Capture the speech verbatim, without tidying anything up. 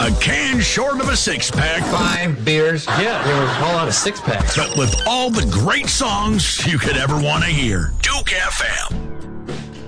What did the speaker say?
A can short of a six-pack. Five beers. Yeah, there was a whole lot of six-packs. But with all the great songs you could ever want to hear. Duke F M.